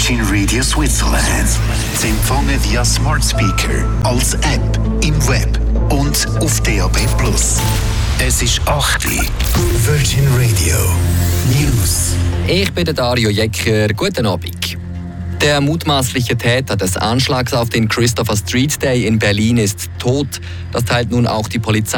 Virgin Radio Switzerland. Zu empfangen via Smart Speaker, als App, im Web und auf DAB+. Es ist 8 Uhr. Virgin Radio News. Ich bin der Dario Jecker. Guten Abend. Der mutmaßliche Täter des Anschlags auf den Christopher Street Day in Berlin ist tot. Das teilt nun auch die Polizei